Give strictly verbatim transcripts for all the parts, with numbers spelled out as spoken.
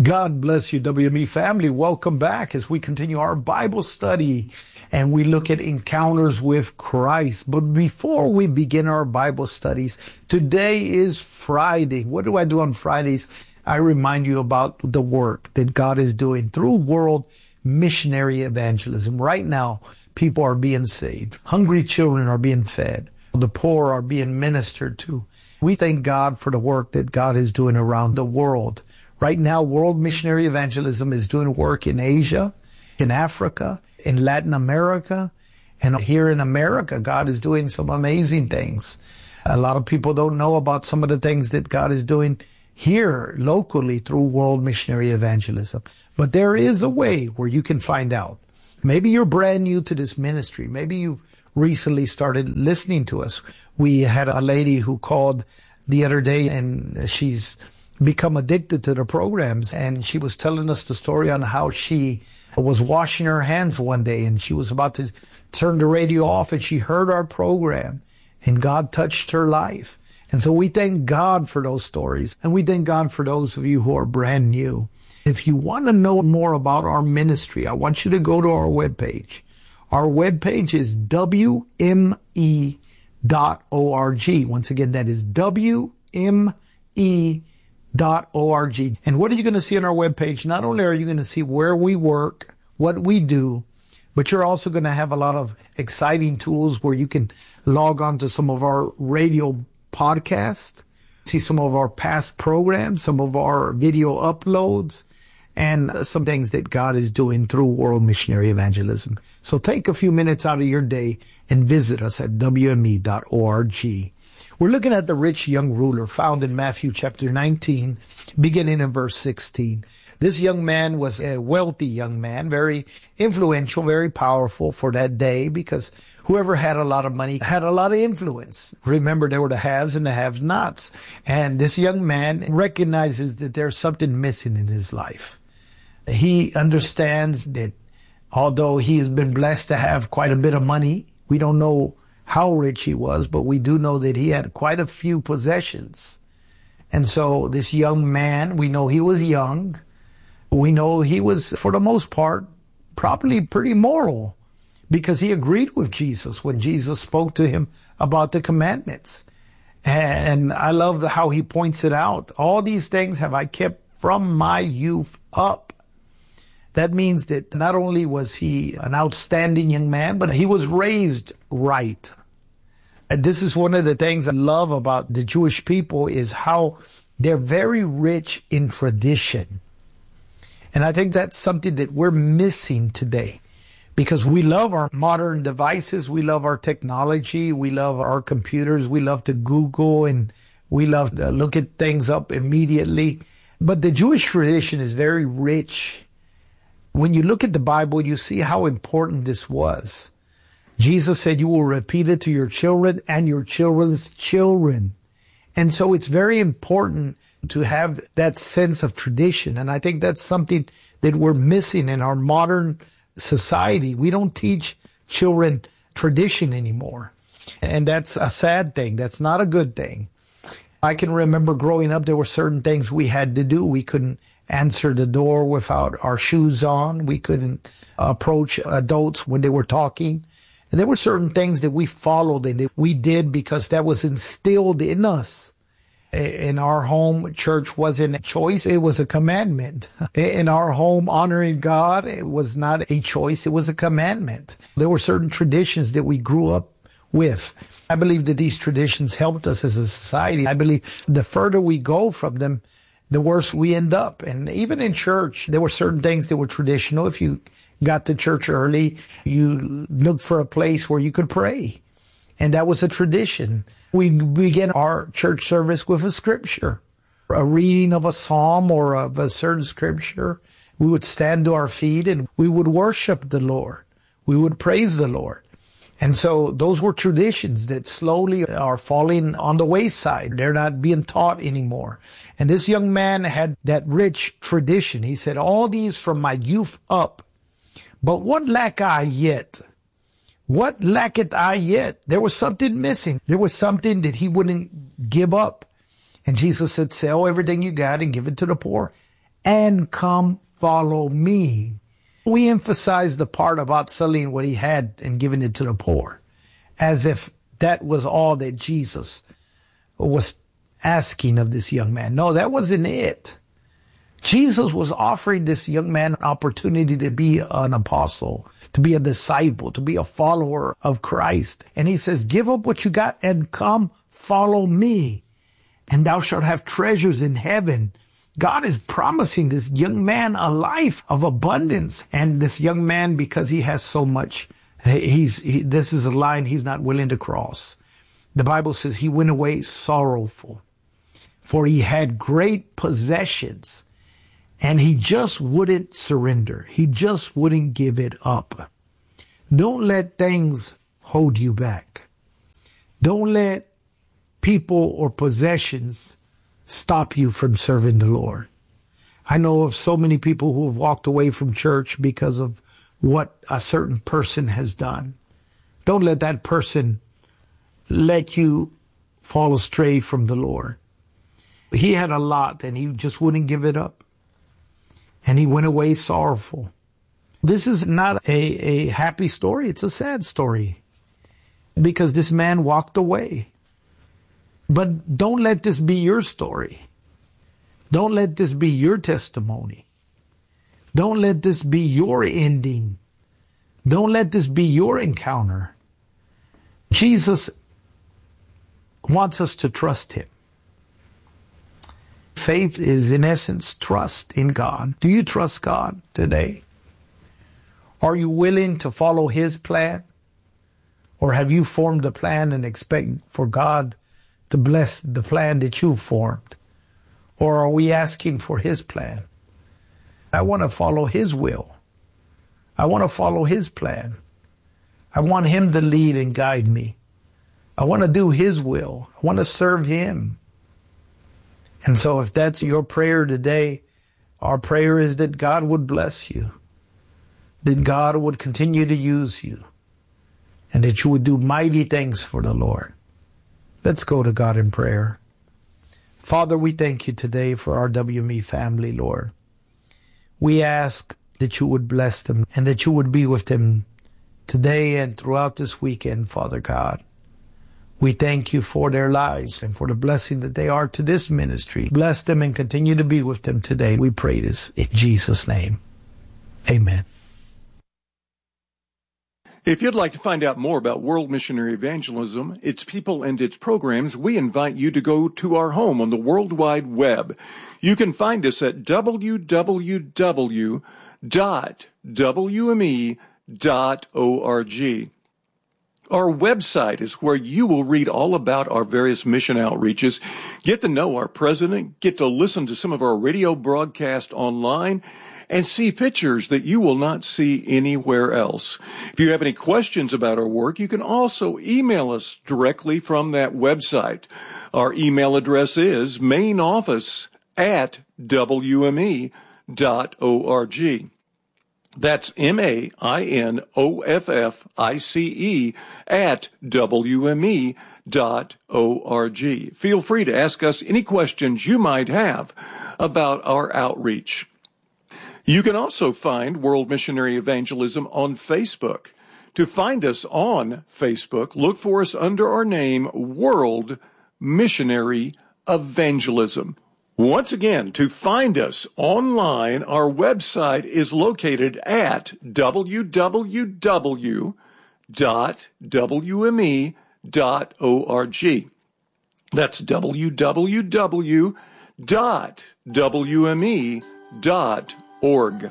God bless you, W M E family. Welcome back as we continue our Bible study and we look at encounters with Christ. But before we begin our Bible studies, today is Friday. What do I do on Fridays? I remind you about the work that God is doing through world missionary evangelism. Right now, people are being saved. Hungry children are being fed. The poor are being ministered to. We thank God for the work that God is doing around the world. Right now, world missionary evangelism is doing work in Asia, in Africa, in Latin America, and here in America, God is doing some amazing things. A lot of people don't know about some of the things that God is doing here locally through world missionary evangelism. But there is a way where you can find out. Maybe you're brand new to this ministry. Maybe you've recently started listening to us. We had a lady who called the other day and she's become addicted to the programs. And she was telling us the story on how she was washing her hands one day and she was about to turn the radio off and she heard our program and God touched her life. And so we thank God for those stories. And we thank God for those of you who are brand new. If you want to know more about our ministry, I want you to go to our webpage. Our webpage is W M E dot org. Once again, that is W M E dot org. And what are you going to see on our webpage? Not only are you going to see where we work, what we do, but you're also going to have a lot of exciting tools where you can log on to some of our radio podcasts, see some of our past programs, some of our video uploads, and some things that God is doing through world missionary evangelism. So take a few minutes out of your day and visit us at W M E dot org. We're looking at the rich young ruler found in Matthew chapter nineteen, beginning in verse sixteen. This young man was a wealthy young man, very influential, very powerful for that day, because whoever had a lot of money had a lot of influence. Remember, there were the haves and the have-nots. And this young man recognizes that there's something missing in his life. He understands that although he has been blessed to have quite a bit of money, we don't know how rich he was, but we do know that he had quite a few possessions. And so this young man, we know he was young. We know he was, for the most part, probably pretty moral, because he agreed with Jesus when Jesus spoke to him about the commandments. And I love how he points it out. All these things have I kept from my youth up. That means that not only was he an outstanding young man, but he was raised right. And this is one of the things I love about the Jewish people is how they're very rich in tradition. And I think that's something that we're missing today because we love our modern devices. We love our technology. We love our computers. We love to Google and we love to look at things up immediately. But the Jewish tradition is very rich. When you look at the Bible, you see how important this was. Jesus said, you will repeat it to your children and your children's children. And so it's very important to have that sense of tradition. And I think that's something that we're missing in our modern society. We don't teach children tradition anymore. And that's a sad thing. That's not a good thing. I can remember growing up, there were certain things we had to do. We couldn't answer the door without our shoes on. We couldn't approach adults when they were talking. And there were certain things that we followed and that we did because that was instilled in us. In our home, church wasn't a choice, it was a commandment. In our home, honoring God, it was not a choice, it was a commandment. There were certain traditions that we grew up with. I believe that these traditions helped us as a society. I believe the further we go from them, the worse we end up. And even in church, there were certain things that were traditional. If you got to church early, you looked for a place where you could pray. And that was a tradition. We began our church service with a scripture, a reading of a psalm or of a certain scripture. We would stand to our feet and we would worship the Lord. We would praise the Lord. And so those were traditions that slowly are falling on the wayside. They're not being taught anymore. And this young man had that rich tradition. He said, all these from my youth up. But what lack I yet? What lacketh I yet? There was something missing. There was something that he wouldn't give up. And Jesus said, sell everything you got and give it to the poor and come follow me. We emphasize the part about selling what he had and giving it to the poor, as if that was all that Jesus was asking of this young man. No, that wasn't it. Jesus was offering this young man an opportunity to be an apostle, to be a disciple, to be a follower of Christ. And he says, give up what you got and come follow me, and thou shalt have treasures in heaven. God is promising this young man a life of abundance. And this young man, because he has so much, he's he, this is a line he's not willing to cross. The Bible says he went away sorrowful, for he had great possessions, and he just wouldn't surrender. He just wouldn't give it up. Don't let things hold you back. Don't let people or possessions stop you from serving the Lord. I know of so many people who have walked away from church because of what a certain person has done. Don't let that person let you fall astray from the Lord. He had a lot and he just wouldn't give it up. And he went away sorrowful. This is not a, a happy story. It's a sad story because this man walked away. But don't let this be your story. Don't let this be your testimony. Don't let this be your ending. Don't let this be your encounter. Jesus wants us to trust him. Faith is, in essence, trust in God. Do you trust God today? Are you willing to follow his plan? Or have you formed a plan and expect for God to bless the plan that you formed? Or are we asking for his plan? I want to follow his will. I want to follow his plan. I want him to lead and guide me. I want to do his will. I want to serve him. And so if that's your prayer today, our prayer is that God would bless you, that God would continue to use you, and that you would do mighty things for the Lord. Let's go to God in prayer. Father, we thank you today for our W M E family, Lord. We ask that you would bless them and that you would be with them today and throughout this weekend, Father God. We thank you for their lives and for the blessing that they are to this ministry. Bless them and continue to be with them today. We pray this in Jesus' name. Amen. If you'd like to find out more about World Missionary Evangelism, its people, and its programs, we invite you to go to our home on the World Wide Web. You can find us at w w w dot w m e dot org. Our website is where you will read all about our various mission outreaches, get to know our president, get to listen to some of our radio broadcasts online, and see pictures that you will not see anywhere else. If you have any questions about our work, you can also email us directly from that website. Our email address is mainoffice at w m e dot org. That's M A I N O F F I C E at W M E dot O R G. Feel free to ask us any questions you might have about our outreach. You can also find World Missionary Evangelism on Facebook. To find us on Facebook, look for us under our name, World Missionary Evangelism. Once again, to find us online, our website is located at w w w dot w m e dot org. That's w w w dot w m e dot org.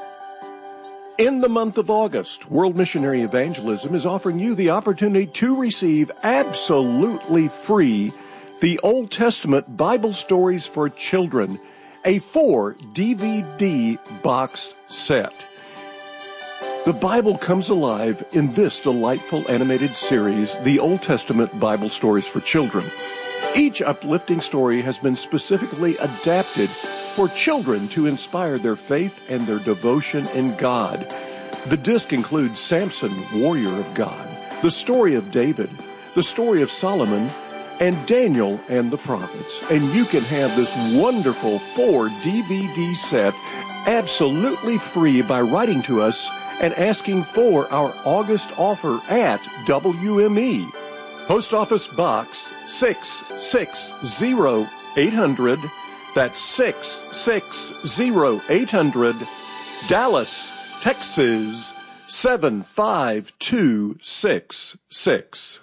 In the month of August, World Missionary Evangelism is offering you the opportunity to receive absolutely free the Old Testament Bible Stories for Children, a four D V D boxed set. The Bible comes alive in this delightful animated series, the Old Testament Bible Stories for Children. Each uplifting story has been specifically adapted for children to inspire their faith and their devotion in God. The disc includes Samson, warrior of God, the story of David, the story of Solomon, and Daniel and the Prophets. And you can have this wonderful four D V D set absolutely free by writing to us and asking for our August offer at W M E. Post Office Box six six zero eight hundred. That's six six zero eight hundred. Dallas, Texas seven five two six six.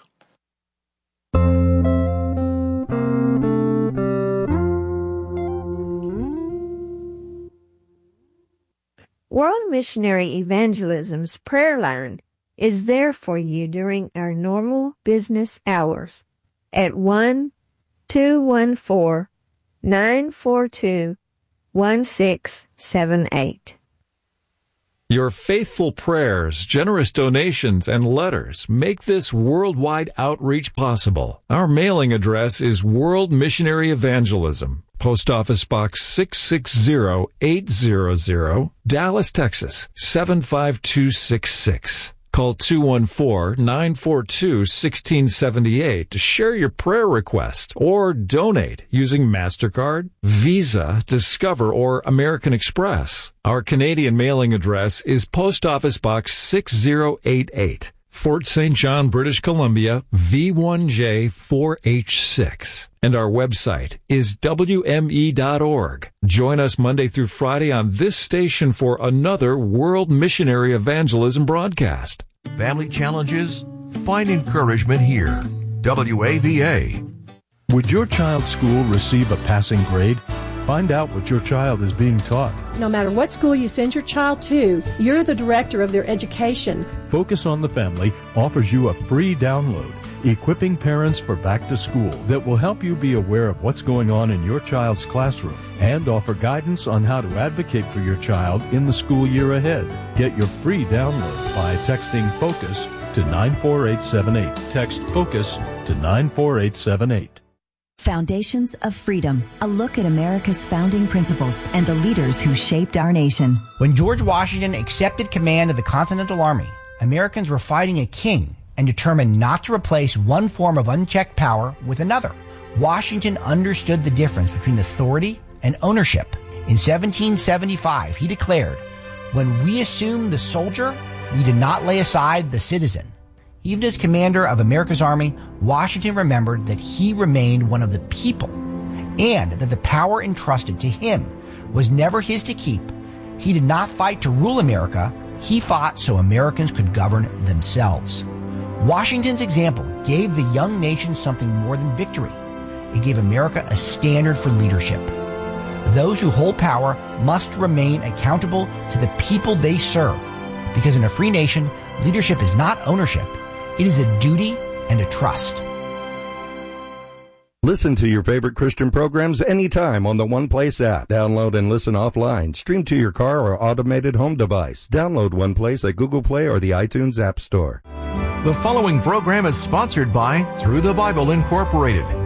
World Missionary Evangelism's prayer line is there for you during our normal business hours at one two one four, nine four two, one six seven eight. Your faithful prayers, generous donations, and letters make this worldwide outreach possible. Our mailing address is World Missionary Evangelism, Post Office Box six six zero eight hundred, Dallas, Texas seven five two six six. Call two one four, nine four two, one six seven eight to share your prayer request or donate using MasterCard, Visa, Discover, or American Express. Our Canadian mailing address is Post Office Box six zero eight eight, Fort Saint John, British Columbia, V one J four H six. And our website is W M E dot org. Join us Monday through Friday on this station for another World Missionary Evangelism broadcast. Family challenges? Find encouragement here. W A V A. Would your child's school receive a passing grade? Find out what your child is being taught. No matter what school you send your child to, you're the director of their education. Focus on the Family offers you a free download, Equipping Parents for Back to School, that will help you be aware of what's going on in your child's classroom and offer guidance on how to advocate for your child in the school year ahead. Get your free download by texting FOCUS to nine four eight seven eight. Text FOCUS to nine four eight seven eight. Foundations of Freedom, a look at America's founding principles and the leaders who shaped our nation. When George Washington accepted command of the Continental Army, Americans were fighting a king and determined not to replace one form of unchecked power with another. Washington understood the difference between authority and ownership. In seventeen seventy-five, he declared, "When we assumed the soldier, we did not lay aside the citizen." Even as commander of America's army, Washington remembered that he remained one of the people and that the power entrusted to him was never his to keep. He did not fight to rule America. He fought so Americans could govern themselves. Washington's example gave the young nation something more than victory. It gave America a standard for leadership. Those who hold power must remain accountable to the people they serve, because in a free nation, leadership is not ownership. It is a duty and a trust. Listen to your favorite Christian programs anytime on the One Place app. Download and listen offline. Stream to your car or automated home device. Download One Place at Google Play or the iTunes App Store. The following program is sponsored by Through the Bible Incorporated.